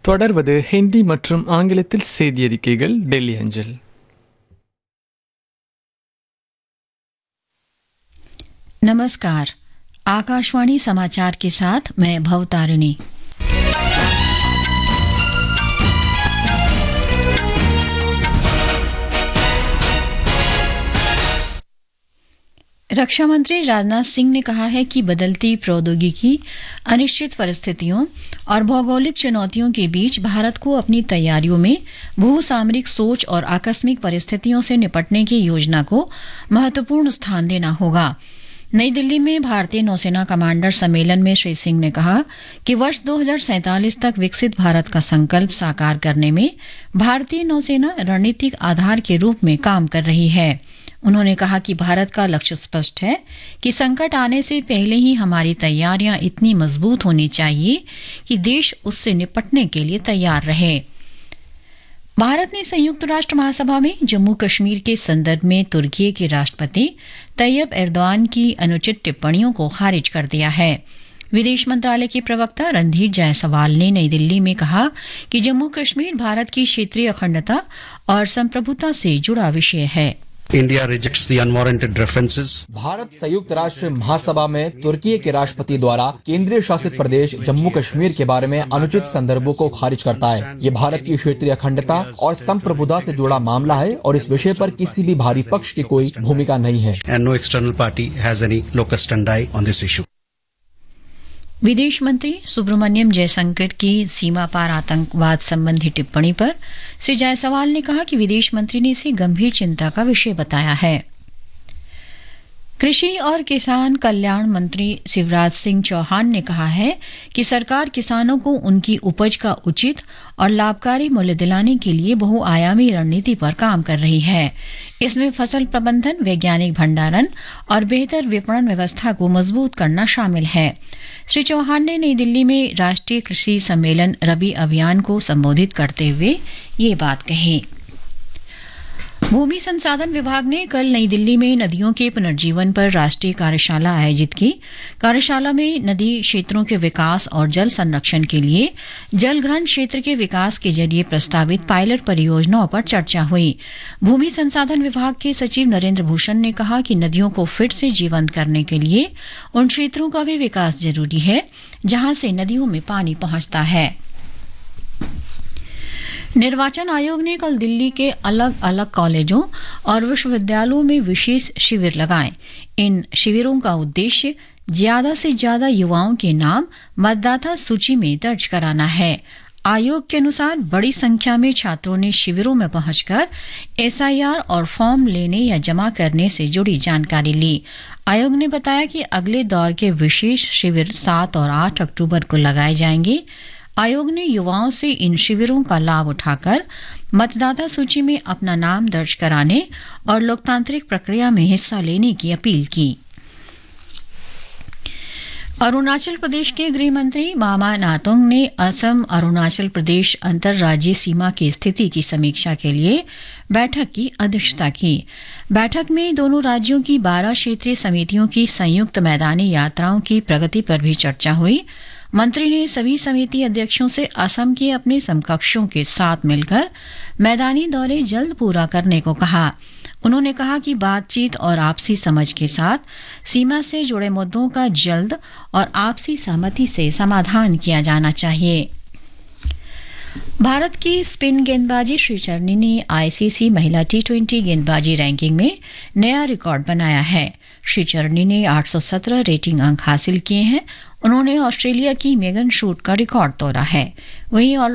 தொடர்வது ஹிந்தி மற்றும் ஆங்கிலத்தில் செய்தியறிக்கைகள் டெல்லி அஞ்சல். नमस्कार, आकाशवाणी समाचार के साथ मैं भवतारिणी। रक्षा मंत्री राजनाथ सिंह ने कहा है कि बदलती प्रौद्योगिकी, अनिश्चित परिस्थितियों और भौगोलिक चुनौतियों के बीच भारत को अपनी तैयारियों में भूसामरिक सोच और आकस्मिक परिस्थितियों से निपटने की योजना को महत्वपूर्ण स्थान देना होगा। नई दिल्ली में भारतीय नौसेना कमांडर सम्मेलन में श्री सिंह ने कहा कि वर्ष 2047 तक विकसित भारत का संकल्प साकार करने में भारतीय नौसेना रणनीतिक आधार के रूप में काम कर रही है। उन्होंने कहा कि भारत का लक्ष्य स्पष्ट है कि संकट आने से पहले ही हमारी तैयारियां इतनी मजबूत होनी चाहिए कि देश उससे निपटने के लिए तैयार रहे। भारत ने संयुक्त राष्ट्र महासभा में जम्मू कश्मीर के संदर्भ में तुर्की के राष्ट्रपति तैयब एर्दोआन की अनुचित टिप्पणियों को खारिज कर दिया है। विदेश मंत्रालय के प्रवक्ता रणधीर जायसवाल ने नई दिल्ली में कहा कि जम्मू कश्मीर भारत की क्षेत्रीय अखंडता और संप्रभुता से जुड़ा विषय है। India rejects the unwarranted references. Bharat संयुक्त राष्ट्र महासभा में तुर्की के राष्ट्रपति द्वारा केंद्रीय शासित प्रदेश जम्मू कश्मीर के बारे में अनुचित संदर्भों को खारिज करता है। ये भारत की क्षेत्रीय अखंडता और संप्रभुता से जुड़ा मामला है और इस विषय पर किसी भी बाहरी पक्ष की कोई भूमिका नहीं है। And no external party has any locus standi on this issue. विदेश मंत्री सुब्रमण्यम जयशंकर की सीमा पार आतंकवाद संबंधी टिप्पणी पर श्री जायसवाल ने कहा कि विदेश मंत्री ने इसे गंभीर चिंता का विषय बताया है। कृषि और किसान कल्याण मंत्री शिवराज सिंह चौहान ने कहा है कि सरकार किसानों को उनकी उपज का उचित और लाभकारी मूल्य दिलाने के लिए बहुआयामी रणनीति पर काम कर रही है। इसमें फसल प्रबंधन, वैज्ञानिक भंडारण और बेहतर विपणन व्यवस्था को मजबूत करना शामिल है। श्री चौहान ने नई दिल्ली में राष्ट्रीय कृषि सम्मेलन रबी अभियान को संबोधित करते हुए ये बात कही। भूमि संसाधन विभाग ने कल नई दिल्ली में नदियों के पुनर्जीवन पर राष्ट्रीय कार्यशाला आयोजित की। कार्यशाला में नदी क्षेत्रों के विकास और जल संरक्षण के लिए जलग्रहण क्षेत्र के विकास के जरिए प्रस्तावित पायलट परियोजनाओं पर चर्चा हुई। भूमि संसाधन विभाग के सचिव नरेंद्र भूषण ने कहा कि नदियों को फिर से जीवंत करने के लिए उन क्षेत्रों का भी विकास जरूरी है जहां से नदियों में पानी पहुंचता है। निर्वाचन आयोग ने कल दिल्ली के अलग अलग कॉलेजों और विश्वविद्यालयों में विशेष शिविर लगाए। इन शिविरों का उद्देश्य ज्यादा से ज्यादा युवाओं के नाम मतदाता सूची में दर्ज कराना है। आयोग के अनुसार बड़ी संख्या में छात्रों ने शिविरों में पहुंचकर SIR और फॉर्म लेने या जमा करने से जुड़ी जानकारी ली। आयोग ने बताया कि अगले दौर के विशेष शिविर 7 और 8 अक्टूबर को लगाए जाएंगे। आयोग ने युवाओं से इन शिविरों का लाभ उठाकर मतदाता सूची में अपना नाम दर्ज कराने और लोकतांत्रिक प्रक्रिया में हिस्सा लेने की अपील की। अरुणाचल प्रदेश के गृह मंत्री मामा नातुंग ने असम अरुणाचल प्रदेश अंतर्राज्यीय सीमा की स्थिति की समीक्षा के लिए बैठक की अध्यक्षता की। बैठक में दोनों राज्यों की 12 क्षेत्रीय समितियों की संयुक्त मैदानी यात्राओं की प्रगति पर भी चर्चा हुई। मंत्री ने सभी समिति अध्यक्षों से असम के अपने समकक्षों के साथ मिलकर मैदानी दौरे जल्द पूरा करने को कहा। उन्होंने कहा कि बातचीत और आपसी समझ के साथ सीमा से जुड़े मुद्दों का जल्द और आपसी सहमति से समाधान किया जाना चाहिए। भारत की स्पिन गेंदबाजी श्रीचरणी ने ICC महिला T20 गेंदबाजी रैंकिंग में नया रिकॉर्ड बनाया है। श्रीचरणी ने 817 रेटिंग अंक हासिल किए हैं। उन्होंने ऑस्ट्रेलिया की मेगन शूट का रिकॉर्ड तोड़ा है। वहीं